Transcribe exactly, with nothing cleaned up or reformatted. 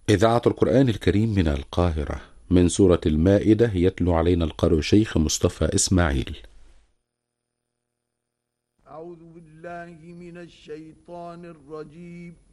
إذاعة القرآن الكريم من القاهرة، من سورة المائدة، يتلو علينا القارئ الشيخ مصطفى إسماعيل. أعوذ بالله من الشيطان الرجيم.